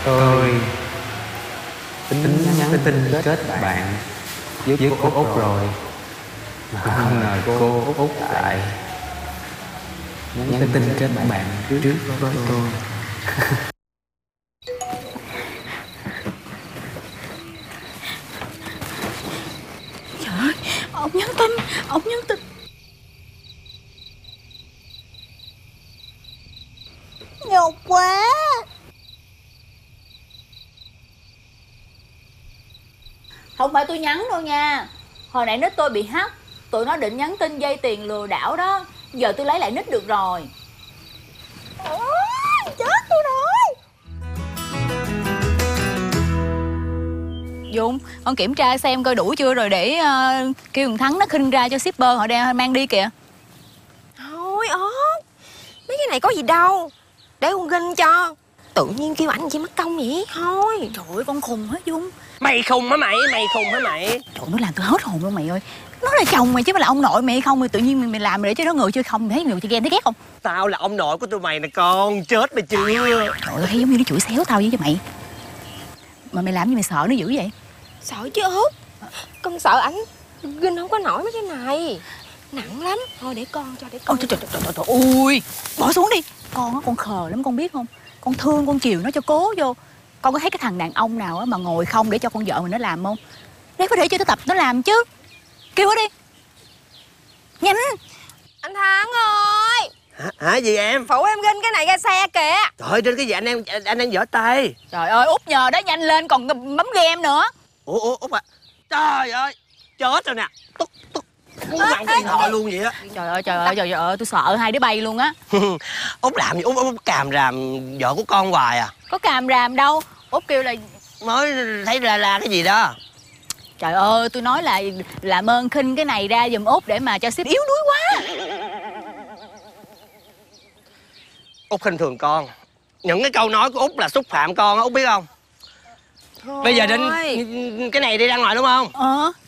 Tôi tính nhắn tin kết bạn với cô Út rồi, mà không ngờ cô Út lại nhắn tin kết bạn trước với tôi. Trời ơi, ông nhắn tin. Nhục quá. Không phải tôi nhắn đâu nha. Hồi nãy nick tôi bị hack. Tụi nó định nhắn tin vay tiền lừa đảo đó. Giờ tôi lấy lại nick được rồi. Ôi, chết tôi rồi. Dung, con kiểm tra xem coi đủ chưa rồi để kêu thằng Thắng nó khinh ra cho shipper họ đem mang đi kìa. Thôi ốp, mấy cái này có gì đâu, để con ginh cho. Tự nhiên kêu ảnh chi mất công vậy thôi. Trời ơi, con khùng hết Dung. Mày khùng hả mày? Mày khùng hả mày? Trời, nó làm tôi hết hồn luôn mày ơi. Nó là chồng mày chứ mà là ông nội mày không, thì tự nhiên mày làm để cho nó ngược chứ không, mày thấy ngược thì ghen thấy ghét không? Tao là ông nội của tụi mày nè con, chết mày chưa? Trời ơi, thấy giống như nó chửi xéo tao vậy cho mày. Mà mày làm gì mày sợ nó dữ vậy? Sợ chứ út, con sợ ảnh ginh không có nổi mấy cái này, nặng lắm. Thôi để con cho, để con. Ôi trời, ui, bỏ xuống đi. Con á, con khờ lắm con biết không? Con thương con chiều nó cho cố vô. Con có thấy cái thằng đàn ông nào á mà ngồi không để cho con vợ mình nó làm không? Để có thể cho nó tập nó làm chứ. Kêu nó đi. Nhanh. Anh Thắng ơi. Hả gì em? Phụ em ginh cái này ra xe kìa. Trời ơi, trên cái gì anh đang giở tay. Trời ơi, Út nhờ đó nhanh lên còn bấm game nữa. Ủa Út à? Trời ơi, chết rồi nè. Túc muốn ăn điện thoại luôn vậy á. Trời ơi, tôi sợ hai đứa bay luôn á. Út làm gì? Út càm ràm vợ của con hoài à? Có càm ràm đâu. Út kêu là Mới thấy là cái gì đó. trời ơi, tôi nói là làm ơn khinh cái này ra giùm Út để mà cho ship yếu đuối quá. Út khinh thường con. Những cái câu nói của Út là xúc phạm con á, Út biết không? Thôi. Bây giờ định cái này đi ra ngoài đúng không?